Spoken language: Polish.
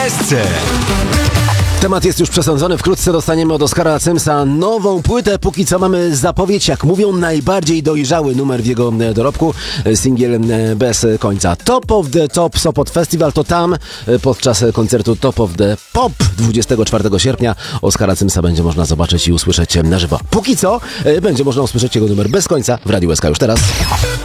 SC. Temat jest już przesądzony. Wkrótce dostaniemy od Oskara Cymsa nową płytę. Póki co mamy zapowiedź, jak mówią, najbardziej dojrzały numer w jego dorobku. Singiel bez końca. Top of the Top Sopot Festival to tam podczas koncertu Top of the Pop 24 sierpnia Oskara Cymsa będzie można zobaczyć i usłyszeć na żywo. Póki co będzie można usłyszeć jego numer bez końca w Radiu SK już teraz.